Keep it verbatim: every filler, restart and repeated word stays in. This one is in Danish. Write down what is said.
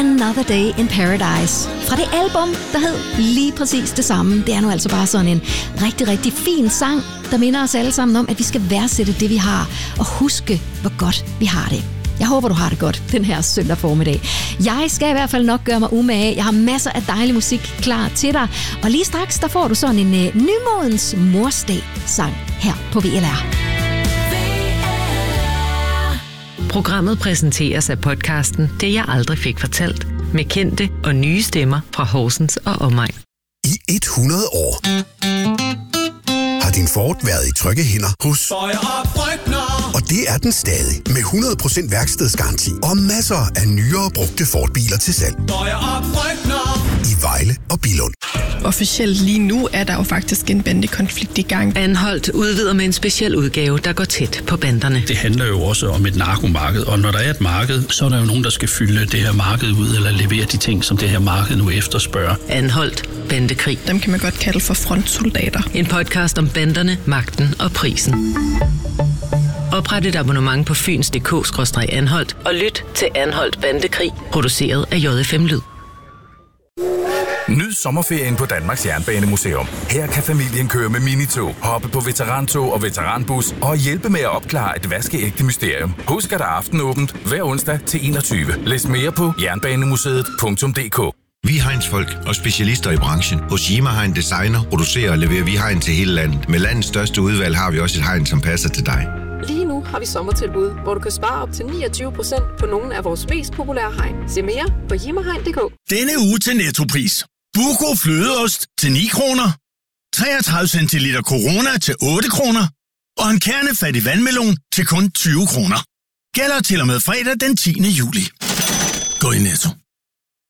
Another Day in Paradise. Fra det album, der hed lige præcis det samme. Det er nu altså bare sådan en rigtig, rigtig fin sang, der minder os alle sammen om, at vi skal værdsætte det, vi har, og huske, hvor godt vi har det. Jeg håber, du har det godt den her søndag formiddag. Jeg skal i hvert fald nok gøre mig umage. Jeg har masser af dejlig musik klar til dig. Og lige straks, der får du sådan en uh, nymodens morsdag-sang her på V L R. Programmet præsenteres af podcasten Det jeg aldrig fik fortalt, med kendte og nye stemmer fra Horsens og omegn. I hundrede år har din Ford været i trygge hænder hos Bøjer og Brygner. Og det er den stadig, med hundrede procent værkstedsgaranti og masser af nyere brugte Ford-biler til salg. Bøjer og Brygner. I Vejle og Billund. Officielt lige nu er der jo faktisk en bandekonflikt i gang. Anholdt udvider med en speciel udgave, der går tæt på banderne. Det handler jo også om et narkomarked, og når der er et marked, så er der jo nogen, der skal fylde det her marked ud, eller levere de ting, som det her marked nu efterspørger. Anholdt bandekrig. Dem kan man godt kalde for frontsoldater. En podcast om banderne, magten og prisen. Opret et abonnement på fyns punktum d k skråstreg anholdt og lyt til Anholdt Bandekrig, produceret af J F M Lyd. Nyd sommerferien på Danmarks Jernbanemuseum. Her kan familien køre med minitog, hoppe på veterantog og veteranbus og hjælpe med at opklare et vaskeægte mysterium. Husk, at der er aftenåbent hver onsdag til enogtyve. Læs mere på jernbanemuseet punktum d k. Vi er Heinz-folk og specialister i branchen. Hos Yima Hein Designer producerer og leverer vi hegn til hele landet. Med landets største udvalg har vi også et hegn, som passer til dig. Lige nu har vi sommertilbud, hvor du kan spare op til niogtyve procent på nogle af vores mest populære hegn. Se mere på jimmerhegn punktum d k. Denne uge til Nettopris. Buko flødeost til ni kroner. treogtredive centiliter Corona til otte kroner. Og en kernefattig vandmelon til kun tyve kroner. Gælder til og med fredag den tiende juli. Gå i Netto.